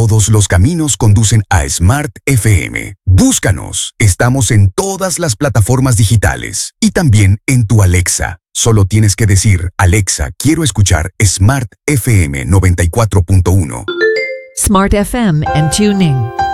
todos los caminos conducen a Smart FM. Búscanos. Estamos en todas las plataformas digitales y también en tu Alexa. Solo tienes que decir, Alexa, quiero escuchar Smart FM 94.1. Smart FM and TuneIn.